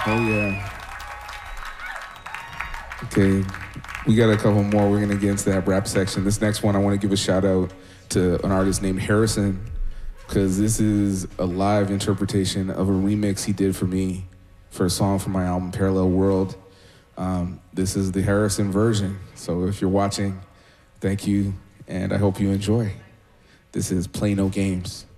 Oh yeah. Okay, we got a couple more. We're gonna get into that rap section. This next one, I want to give a shout out to an artist named Harrison, because this is a live interpretation of a remix he did for me for a song from my album Parallel World. This is the Harrison version. So if you're watching, thank you, and I hope you enjoy. This is Play No Games.